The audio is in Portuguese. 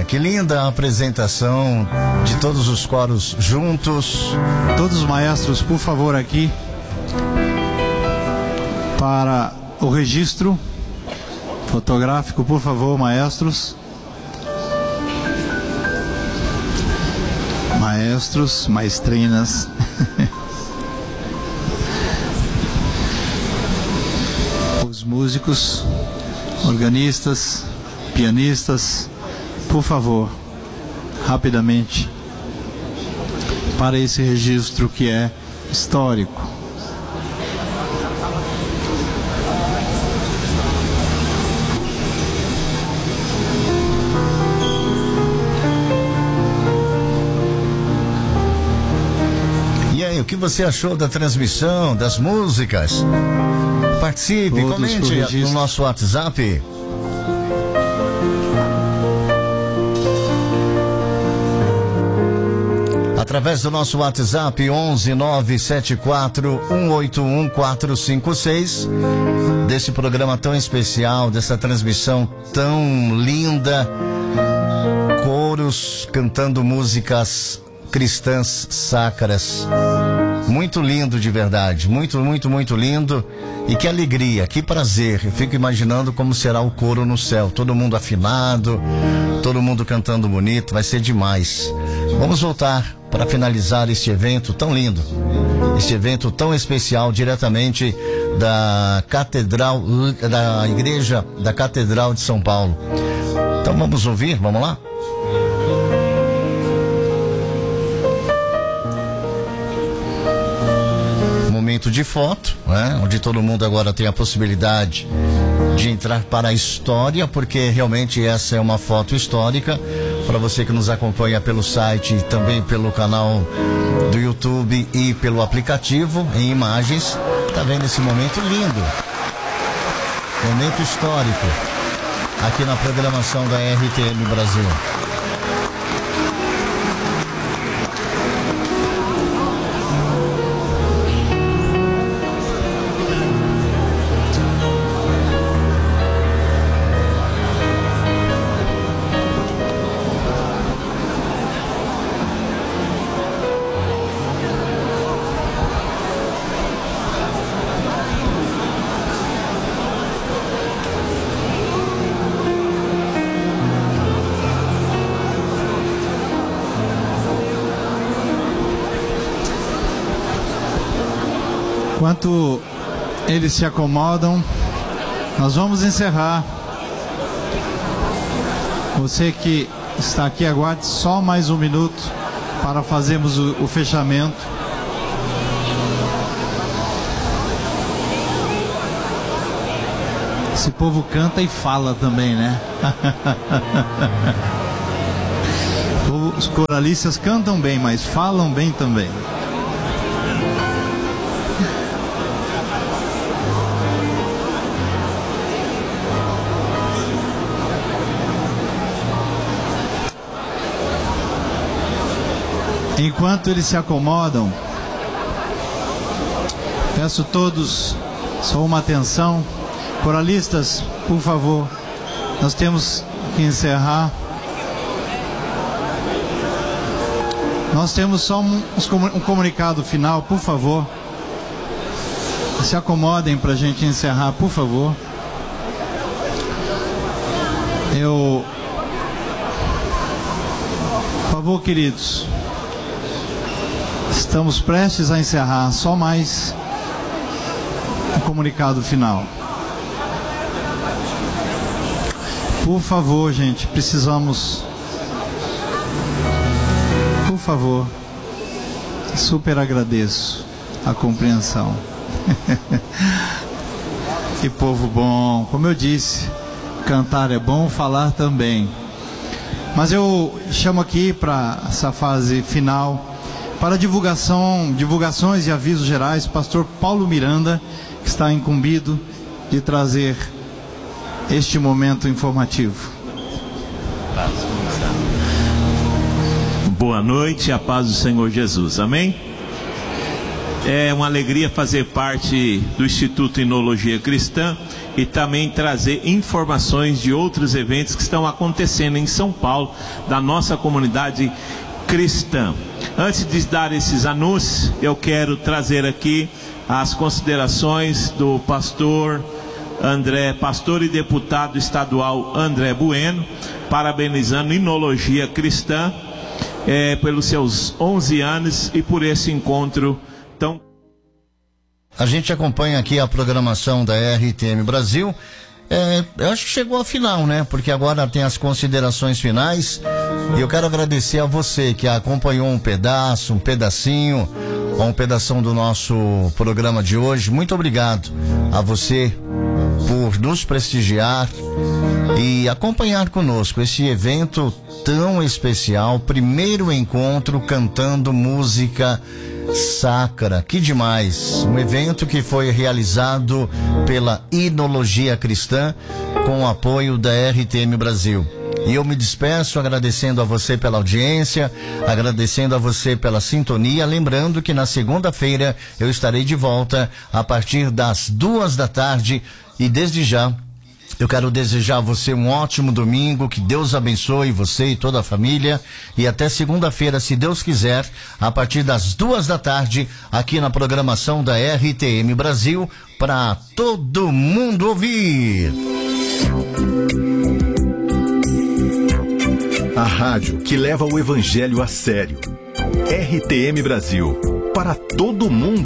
que linda a apresentação de todos os coros juntos. Todos os maestros, por favor, aqui para o registro fotográfico, por favor, maestros. Maestros, maestrinas. Os músicos, organistas, pianistas, por favor, rapidamente, para esse registro que é histórico. E aí, o que você achou da transmissão, das músicas? Participe, Todos comente no nosso WhatsApp. Através do nosso WhatsApp 11 974 181 456, desse programa tão especial, dessa transmissão tão linda, coros cantando músicas cristãs sacras. Muito lindo de verdade, muito, muito, muito lindo. E que alegria, que prazer. Eu fico imaginando como será o coro no céu. Todo mundo afinado, todo mundo cantando bonito, vai ser demais. Vamos voltar para finalizar este evento tão lindo, este evento tão especial, diretamente da Catedral, da Igreja da Catedral de São Paulo. Então vamos ouvir, vamos lá? Momento de foto, né? Onde todo mundo agora tem a possibilidade de entrar para a história, porque realmente essa é uma foto histórica. Para você que nos acompanha pelo site, também pelo canal do YouTube e pelo aplicativo em imagens, tá vendo esse momento lindo, momento histórico aqui na programação da RTM Brasil. Enquanto eles se acomodam, nós vamos encerrar. Você que está aqui, aguarde só mais um minuto para fazermos o fechamento. Esse povo canta e fala também, né? Os coralistas cantam bem, mas falam bem também. Enquanto eles se acomodam, peço todos só uma atenção. Coralistas, por favor, nós temos que encerrar. Nós temos só um comunicado final, por favor. Se acomodem para a gente encerrar, por favor. Por favor, queridos. Estamos prestes a encerrar, só mais um comunicado final. Por favor, gente, precisamos. Por favor, super agradeço a compreensão. Que povo bom, como eu disse, cantar é bom, falar também. Mas eu chamo aqui para essa fase final, para divulgações e avisos gerais, pastor Paulo Miranda, que está incumbido de trazer este momento informativo. Boa noite, a paz do Senhor Jesus, amém? É uma alegria fazer parte do Instituto Inologia Cristã e também trazer informações de outros eventos que estão acontecendo em São Paulo, da nossa comunidade cristã. Antes de dar esses anúncios, eu quero trazer aqui as considerações do pastor André, pastor e deputado estadual André Bueno, parabenizando a Inologia Cristã pelos seus 11 anos e por esse encontro tão... A gente acompanha aqui a programação da RTM Brasil. Eu acho que chegou a final, né? Porque agora tem as considerações finais. E eu quero agradecer a você que acompanhou um pedacinho do nosso programa de hoje. Muito obrigado a você por nos prestigiar e acompanhar conosco esse evento tão especial. Primeiro encontro cantando música sacra, que demais! Um evento que foi realizado pela Inologia Cristã com o apoio da RTM Brasil. E eu me despeço agradecendo a você pela audiência, agradecendo a você pela sintonia, lembrando que na segunda-feira eu estarei de volta a partir das 14h, e desde já eu quero desejar a você um ótimo domingo, que Deus abençoe você e toda a família, e até segunda-feira, se Deus quiser, a partir das 14h, aqui na programação da RTM Brasil, para todo mundo ouvir. A rádio que leva o evangelho a sério. RTM Brasil, para todo mundo.